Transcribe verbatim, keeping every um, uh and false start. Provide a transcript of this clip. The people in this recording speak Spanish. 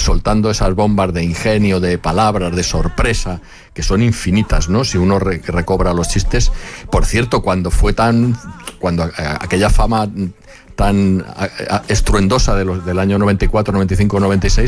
soltando esas bombas de ingenio, de palabras, de sorpresa, que son infinitas, ¿no? Si uno re- recobra los chistes. Por cierto, cuando fue tan... cuando a, aquella fama tan a, a, estruendosa de los, del año noventa y cuatro, noventa y cinco, noventa y seis,